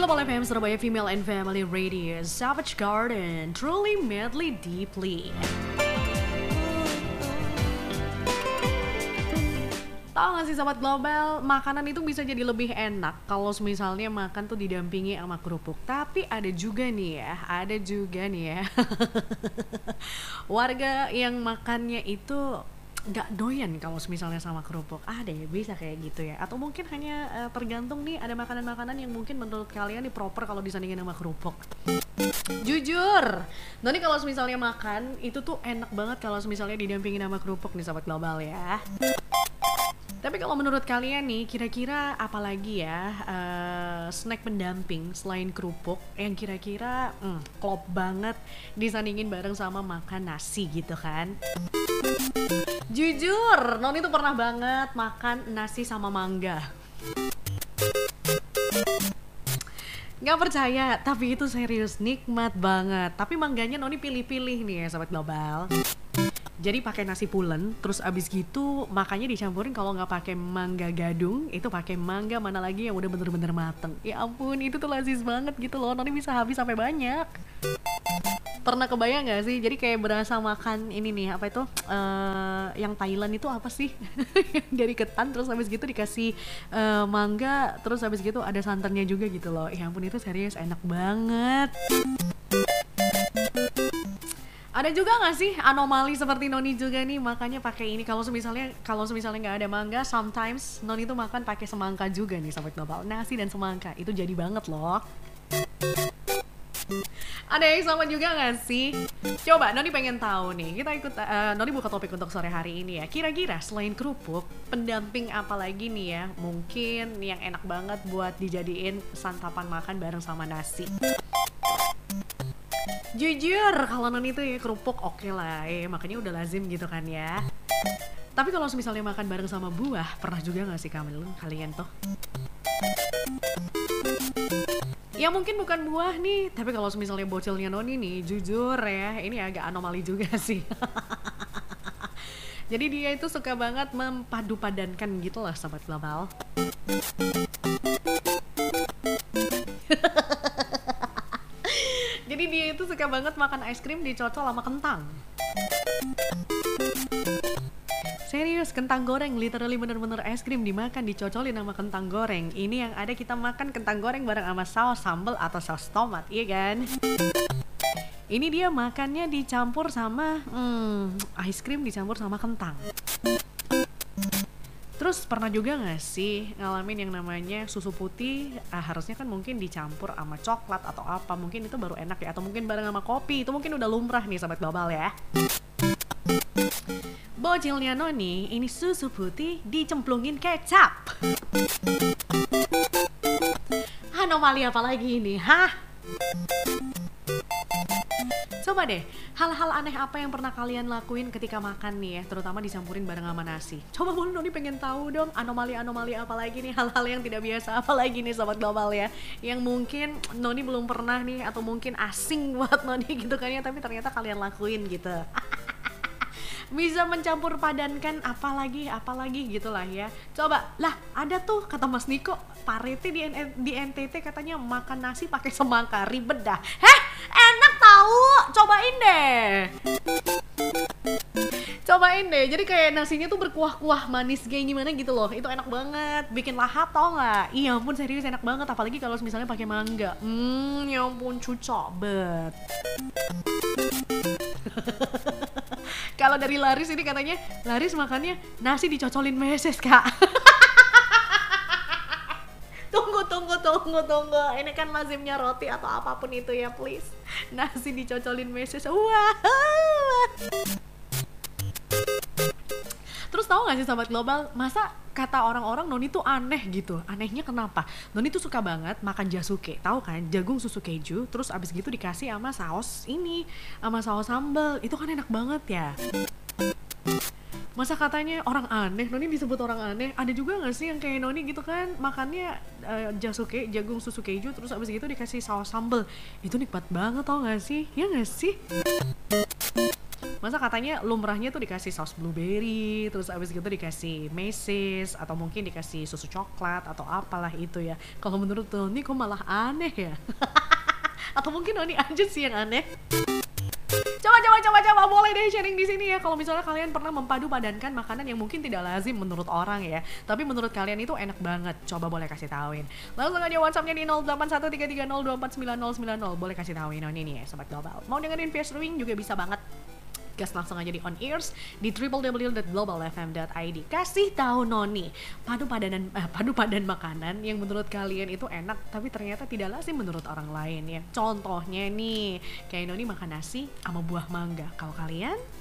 Global FM Surabaya Female and Family Radio, Savage Garden, truly madly deeply. Tahu gak sih Sobat Global, makanan itu bisa jadi lebih enak kalau misalnya makan tuh didampingi sama kerupuk. Tapi ada juga nih ya, warga yang makannya itu gak doyan kalau misalnya sama kerupuk. Ada ya, bisa kayak gitu ya. Atau mungkin hanya tergantung nih, ada makanan-makanan yang mungkin menurut kalian nih proper kalau disandingin sama kerupuk. Jujur, Noni kalau misalnya makan itu tuh enak banget kalau misalnya didampingin sama kerupuk nih Sobat Global ya. Tapi kalau menurut kalian nih, kira-kira apalagi ya snack pendamping selain kerupuk yang kira-kira klop banget disandingin bareng sama makan nasi gitu kan? Jujur, Noni tuh pernah banget makan nasi sama mangga. Gak percaya, tapi itu serius nikmat banget. Tapi mangganya Noni pilih-pilih nih ya Sobat Global. Jadi pakai nasi pulen, terus abis gitu makanya dicampurin kalau nggak pakai mangga gadung, itu pakai mangga mana lagi yang udah bener-bener mateng. Ya ampun, itu tuh lazis banget gitu loh, Noni bisa habis sampai banyak. Pernah kebayang nggak sih? Jadi kayak berasa makan ini nih, apa itu? Yang Thailand itu apa sih? Dari ketan, terus habis gitu dikasih mangga, terus habis gitu ada santannya juga gitu loh. Ya ampun, itu serius enak banget. Ada juga nggak sih anomali seperti Noni juga nih makanya pakai ini kalau misalnya nggak ada mangga, sometimes Noni tuh makan pakai semangka juga nih Sobat Global. Nasi dan semangka itu jadi banget loh. Ada yang sama juga nggak sih? Coba Noni pengen tahu nih. Kita ikut Noni buka topik untuk sore hari ini ya. Kira-kira selain kerupuk, pendamping apa lagi nih ya? Mungkin yang enak banget buat dijadiin santapan makan bareng sama nasi. Jujur, kalau Noni tuh ya kerupuk oke lah, makanya udah lazim gitu kan ya. Tapi kalau misalnya makan bareng sama buah, pernah juga gak sih kalian tuh? Ya mungkin bukan buah nih, tapi kalau misalnya bocilnya Noni nih, jujur ya, ini agak anomali juga sih. Jadi dia itu suka banget mempadu-padankan gitu lah Sobat Global. Jadi dia itu suka banget makan es krim dicocol sama kentang. Serius, kentang goreng, literally bener-bener es krim dimakan dicocolin sama kentang goreng. Ini yang ada kita makan kentang goreng bareng sama saus sambal atau saus tomat, iya kan? Ini dia makannya dicampur sama es krim dicampur sama kentang. Terus pernah juga gak sih ngalamin yang namanya susu putih, harusnya kan mungkin dicampur sama coklat atau apa, mungkin itu baru enak ya, atau mungkin bareng sama kopi, itu mungkin udah lumrah nih Sobat Global ya. Bocilnya Noni, ini susu putih dicemplungin kecap. Anomali apa lagi ini, hah? Coba deh, hal-hal aneh apa yang pernah kalian lakuin ketika makan nih ya, terutama dicampurin bareng sama nasi. Coba boleh Noni pengen tahu dong, anomali-anomali apa lagi nih, hal-hal yang tidak biasa apa lagi nih Sobat Global ya, yang mungkin Noni belum pernah nih, atau mungkin asing buat Noni gitu kan ya, tapi ternyata kalian lakuin gitu. Bisa mencampur padankan apalagi gitulah ya. Coba lah, ada tuh kata Mas Niko, Parete di NTT katanya makan nasi pakai semangka, ribet dah. Heh, enak tahu, cobain deh. Jadi kayak nasinya tuh berkuah-kuah manis kayak gimana gitu loh. Itu enak banget, bikin lahap tau nggak? Iya ampun, serius enak banget, apalagi kalau misalnya pakai mangga. Ya ampun, cucok bet. Kalau dari Laris ini katanya, Laris makannya nasi dicocolin meses kak. Tunggu. Ini kan lazimnya roti atau apapun itu ya, please. Nasi dicocolin meses. Wah. Terus tahu gak sih Sobat Global, masa kata orang-orang Noni tuh aneh gitu. Anehnya kenapa? Noni tuh suka banget makan jasuke, tahu kan? Jagung susu keju, terus abis gitu dikasih sama saus ini, sama saus sambal. Itu kan enak banget ya. Masa katanya orang aneh, Noni disebut orang aneh. Ada juga gak sih yang kayak Noni gitu kan, makannya jasuke, jagung susu keju, terus abis gitu dikasih saus sambal. Itu nikmat banget tau gak sih? Ya gak sih? Masa katanya lumrahnya tuh dikasih saus blueberry, terus abis gitu dikasih meses, atau mungkin dikasih susu coklat, atau apalah itu ya. Kalau menurut Tony kok malah aneh ya? Atau mungkin Noni aja sih yang aneh? Coba boleh deh sharing di sini ya. Kalau misalnya kalian pernah mempadu padankan makanan yang mungkin tidak lazim menurut orang ya, tapi menurut kalian itu enak banget. Coba boleh kasih tauin. Langsung aja WhatsAppnya di 081330249090. Boleh kasih tauin Noni nih ya, Sobat Global. Mau dengerin Fierce Ring juga bisa banget. Gas langsung aja di on ears di www.globalfm.id. Kasih tahu Noni padu padan makanan yang menurut kalian itu enak tapi ternyata tidak lazim menurut orang lain ya. Contohnya nih, kayak Noni makan nasi sama buah mangga. Kalau kalian